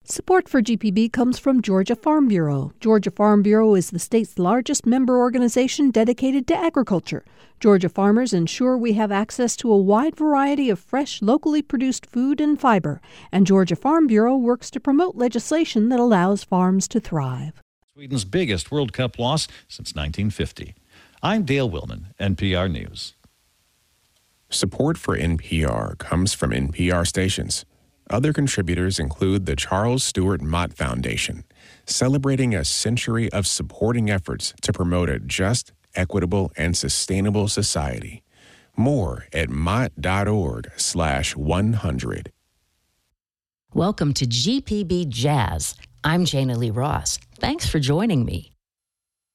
Support for GPB comes from Georgia Farm Bureau. Georgia Farm Bureau is the state's largest member organization dedicated to agriculture. Georgia farmers ensure we have access to a wide variety of fresh, locally produced food and fiber. And Georgia Farm Bureau works to promote legislation that allows farms to thrive. Sweden's biggest World Cup loss since 1950. I'm Dale Willman, NPR News. Support for NPR comes from NPR stations. Other contributors include the Charles Stewart Mott Foundation, celebrating a century of supporting efforts to promote a just, equitable, and sustainable society. More at mott.org/100. Welcome to GPB Jazz. I'm Jana Lee Ross. Thanks for joining me.